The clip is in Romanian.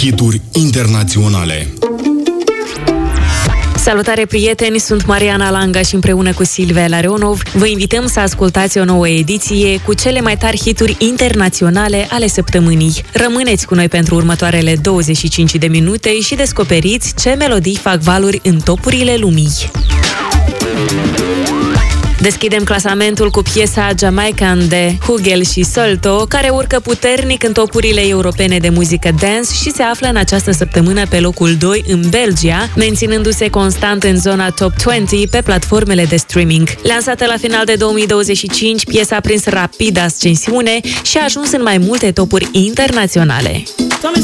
hituri internaționale. Salutare, prieteni! Sunt Mariana Langa și împreună cu Silvia Larionov vă invităm să ascultați o nouă ediție cu cele mai tari hituri internaționale ale săptămânii. Rămâneți cu noi pentru următoarele 25 de minute și descoperiți ce melodii fac valuri în topurile lumii. Deschidem clasamentul cu piesa Jamaican de Hugel și Solto, care urcă puternic în topurile europene de muzică dance și se află în această săptămână pe locul 2 în Belgia, menținându-se constant în zona Top 20 pe platformele de streaming. Lansată la final de 2025, piesa a prins rapid ascensiune și a ajuns în mai multe topuri internaționale.